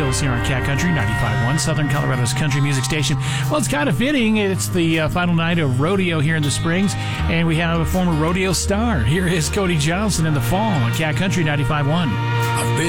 Hills here on Cat Country 95.1, Southern Colorado's country music station. Well, it's kind of fitting. It's the final night of rodeo here in the Springs, and we have a former rodeo star. Here is Cody Johnson in the fall on Cat Country 95.1.